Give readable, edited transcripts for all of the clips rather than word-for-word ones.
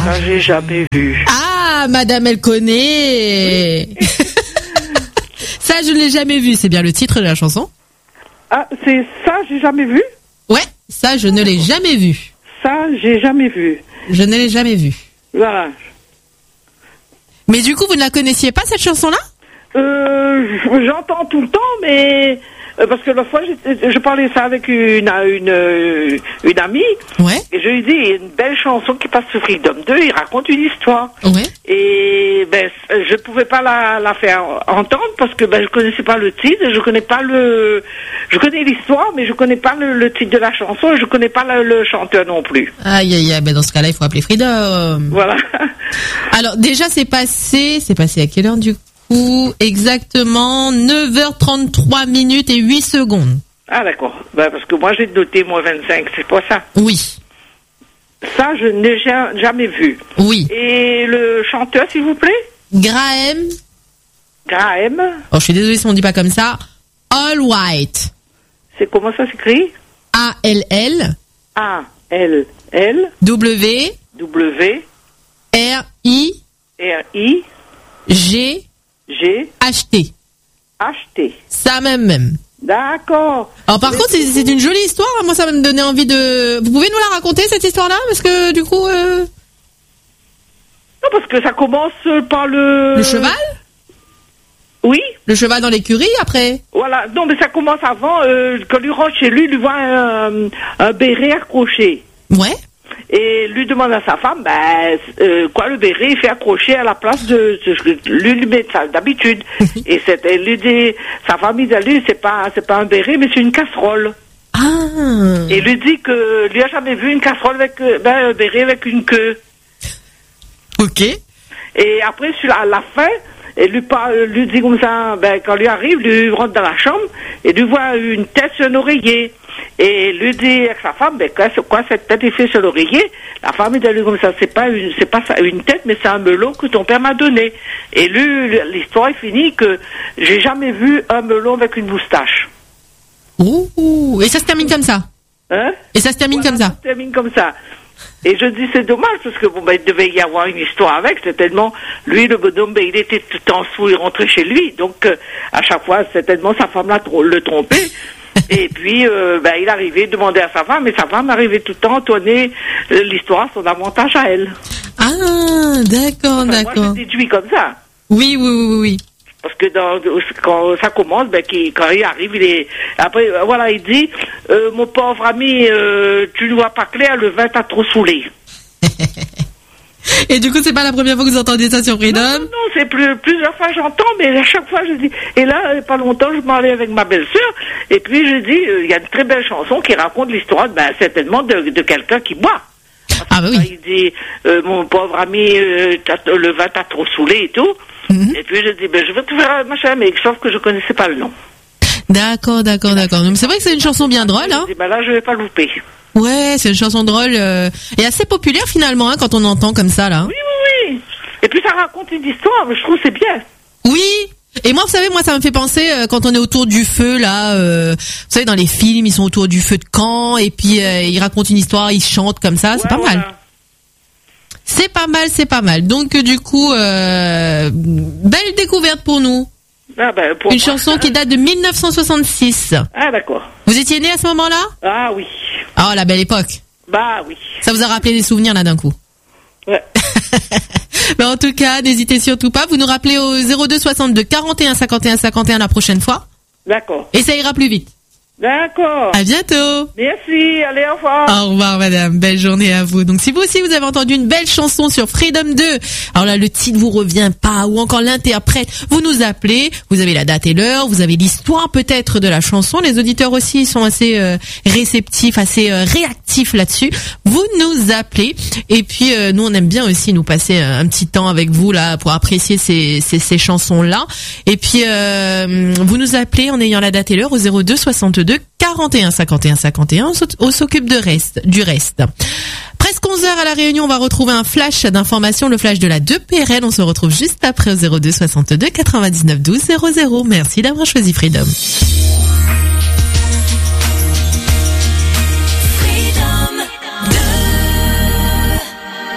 Ça, j'ai jamais vu. Ah, madame, elle connaît. Ça, je ne l'ai jamais vu. C'est bien le titre de la chanson? Ah, c'est ça, j'ai jamais vu? Ouais, ça, je ne l'ai jamais vu. Ça, j'ai jamais vu. Je ne l'ai jamais vu. Voilà. Mais du coup, vous ne la connaissiez pas, cette chanson-là? J'entends tout le temps, mais parce que la fois, je parlais ça avec une amie, Ouais. et je lui dis, il y a une belle chanson qui passe sur Freedom 2, il raconte une histoire. Ouais. Et ben, je pouvais pas la faire entendre parce que ben, je connaissais pas le titre, je connais l'histoire, mais je connais pas le titre de la chanson, et je connais pas le chanteur non plus. Aïe, aïe, aïe, ben dans ce cas-là, il faut appeler Freedom. Voilà. Alors, déjà, c'est passé à quelle heure, du coup? Exactement 9h33 minutes et 8 secondes. Ah, d'accord. Ben, parce que moi, j'ai noté moins 25, c'est pas ça. Oui. Ça, je n'ai jamais vu. Oui. Et le chanteur, s'il vous plaît? Graham. Oh, je suis désolée si on dit pas comme ça. All White. C'est comment ça s'écrit? A-L-L. A-L-L. W. R-I. R-I. G. H-T. H-T. Ça même. D'accord. Alors par contre, c'est une jolie histoire. Moi, ça va me donner envie de... Vous pouvez nous la raconter, cette histoire-là? Parce que du coup... Non, parce que ça commence par le... Le cheval? Oui. Le cheval dans l'écurie, après? Voilà. Non, mais ça commence avant. Quand lui rentre chez lui, il lui voit un béret accroché. Ouais. Et lui demande à sa femme, quoi, le béret, il fait accrocher à la place de lui met ça d'habitude. Et elle lui dit, sa femme, il dit, lui, c'est pas un béret, mais c'est une casserole. Ah. Et lui dit que lui a jamais vu une casserole avec, un béret avec une queue. Ok. Et après, à la fin, et lui dit comme ça, quand lui arrive, lui rentre dans la chambre, et lui voit une tête sur un oreiller. Et lui dit avec sa femme, quoi cette tête est fait sur l'oreiller? La femme il dit comme ça, c'est pas une tête, mais c'est un melon que ton père m'a donné. Et lui, l'histoire est finie que j'ai jamais vu un melon avec une moustache. Ouh, et ça se termine comme ça? Hein? Et ça se termine comme ça? Ça se termine comme ça. Et je dis, c'est dommage, parce que il devait y avoir une histoire avec, c'est tellement, lui, le bonhomme, il était tout en dessous, il rentrait chez lui, donc, à chaque fois, c'est tellement sa femme le trompait. Et puis, il arrivait demander à sa femme, et sa femme arrivait tout le temps entonner l'histoire, son avantage à elle. Ah, d'accord, d'accord. Moi, je déduis comme ça. Oui. Parce que quand ça commence, quand il arrive, après, voilà, il dit, mon pauvre ami, tu ne vois pas clair, le vin t'a trop saoulé. Et du coup, c'est pas la première fois que vous entendez ça sur Freedom? Non, c'est plusieurs fois j'entends, mais à chaque fois je dis, et là, pas longtemps, je parlais avec ma belle-sœur, et puis je dis, il y a une très belle chanson qui raconte l'histoire, certainement de quelqu'un qui boit. Ah bah oui. Il dit, mon pauvre ami, le vin t'a trop saoulé et tout. Et puis je dis, je vais te faire un machin, mais sauf que je connaissais pas le nom. D'accord. Donc c'est vrai que c'est une chanson bien drôle, hein. Je dis, là, je vais pas louper. Ouais, c'est une chanson drôle et assez populaire finalement, hein, quand on entend comme ça, là. Oui. Et puis ça raconte une histoire, mais je trouve que c'est bien. Oui. Et moi, vous savez, ça me fait penser quand on est autour du feu, là. Vous savez, dans les films, ils sont autour du feu de camp et puis ils racontent une histoire, ils chantent comme ça. C'est pas mal. C'est pas mal. Donc du coup, belle découverte pour nous. Une chanson qui date de 1966. Ah d'accord. Vous étiez né à ce moment-là? Ah oui. Oh, la belle époque. Bah oui. Ça vous a rappelé des souvenirs là d'un coup. Ouais. Mais en tout cas, n'hésitez surtout pas. Vous nous rappelez au 02 62 41 51 51 la prochaine fois. D'accord. Et ça ira plus vite. D'accord. À bientôt. Merci. Allez, au revoir. Au revoir, madame. Belle journée à vous. Donc, si vous aussi, vous avez entendu une belle chanson sur Freedom 2, alors là, le titre vous revient pas, ou encore l'interprète, vous nous appelez, vous avez la date et l'heure, vous avez l'histoire peut-être de la chanson. Les auditeurs aussi sont assez réceptifs, assez réactifs là-dessus. Vous nous appelez, et puis nous, on aime bien aussi nous passer un petit temps avec vous, là, pour apprécier ces chansons-là. Et puis, vous nous appelez en ayant la date et l'heure au 02 62 41 51 51, on s'occupe du reste. Presque 11h à la Réunion, on va retrouver un flash d'information, le flash de la 2PRL. On se retrouve juste après au 02 62 99 12 00. Merci d'avoir choisi Freedom. Vous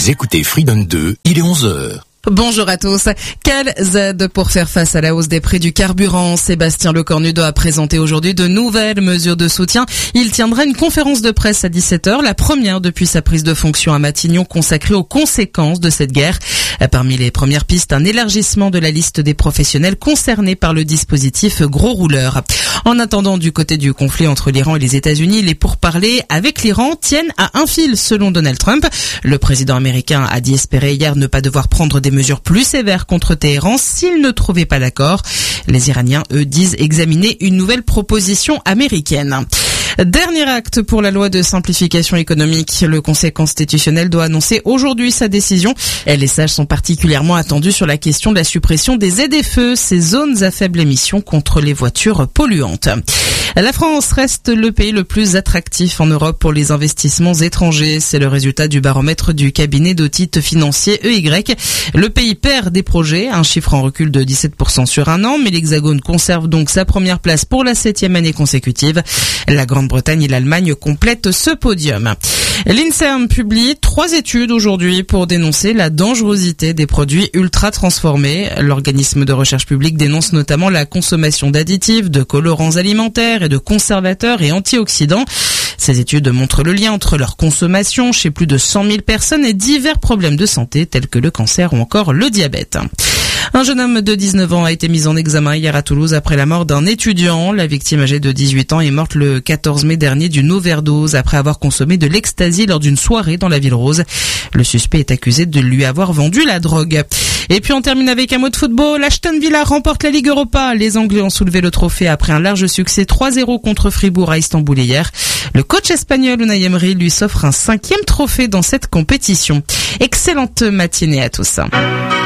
Vous écoutez Freedom 2, il est 11h. Bonjour à tous. Quelles aides pour faire face à la hausse des prix du carburant? Sébastien Lecornudo a présenté aujourd'hui de nouvelles mesures de soutien. Il tiendra une conférence de presse à 17h, la première depuis sa prise de fonction à Matignon, consacrée aux conséquences de cette guerre. Parmi les premières pistes, un élargissement de la liste des professionnels concernés par le dispositif gros rouleur. En attendant, du côté du conflit entre l'Iran et les États-Unis, les pourparlers avec l'Iran tiennent à un fil selon Donald Trump. Le président américain a dit espérer hier ne pas devoir prendre des mesures plus sévères contre Téhéran s'il ne trouvait pas d'accord. Les Iraniens, eux, disent examiner une nouvelle proposition américaine. Dernier acte pour la loi de simplification économique. Le Conseil constitutionnel doit annoncer aujourd'hui sa décision. Les sages sont particulièrement attendus sur la question de la suppression des ZFE, ces zones à faible émission contre les voitures polluantes. La France reste le pays le plus attractif en Europe pour les investissements étrangers. C'est le résultat du baromètre du cabinet d'audit financier EY. Le pays perd des projets, un chiffre en recul de 17% sur un an, mais l'Hexagone conserve donc sa première place pour la 7e année consécutive. La Grande-Bretagne et l'Allemagne complètent ce podium. L'INSERM publie 3 études aujourd'hui pour dénoncer la dangerosité des produits ultra transformés. L'organisme de recherche publique dénonce notamment la consommation d'additifs, de colorants alimentaires et de conservateurs et antioxydants. Ces études montrent le lien entre leur consommation chez plus de 100 000 personnes et divers problèmes de santé tels que le cancer ou encore le diabète. Un jeune homme de 19 ans a été mis en examen hier à Toulouse après la mort d'un étudiant. La victime âgée de 18 ans est morte le 14 mai dernier d'une overdose après avoir consommé de l'ecstasy lors d'une soirée dans la Ville Rose. Le suspect est accusé de lui avoir vendu la drogue. Et puis on termine avec un mot de football. Aston Villa remporte la Ligue Europa. Les Anglais ont soulevé le trophée après un large succès 3-0 contre Fribourg à Istanbul hier. Le coach espagnol Unai Emery lui s'offre un 5e trophée dans cette compétition. Excellente matinée à tous.